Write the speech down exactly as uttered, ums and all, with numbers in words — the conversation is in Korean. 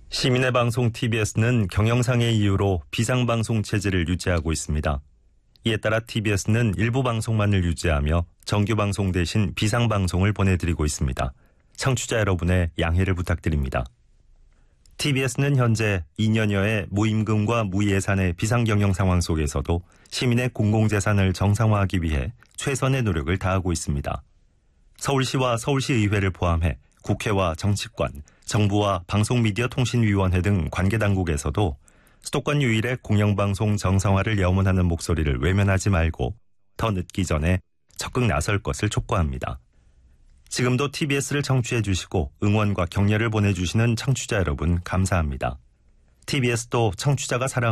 시민의 방송 티비에스는 경영상의 이유로 비상방송 체제를 유지하고 있습니다. 이에 따라 티비에스는 일부 방송만을 유지하며 정규방송 대신 비상방송을 보내드리고 있습니다. 청취자 여러분의 양해를 부탁드립니다. 티비에스는 현재 이 년여의 무임금과 무예산의 비상경영 상황 속에서도 시민의 공공재산을 정상화하기 위해 최선의 노력을 다하고 있습니다. 서울시와 서울시의회를 포함해 국회와 정치권, 정부와 방송미디어통신위원회 등 관계당국에서도 수도권 유일의 공영방송 정상화를 염원하는 목소리를 외면하지 말고 더 늦기 전에 적극 나설 것을 촉구합니다. 지금도 티비에스를 청취해 주시고 응원과 격려를 보내주시는 청취자 여러분 감사합니다. 티비에스도 청취자가 사랑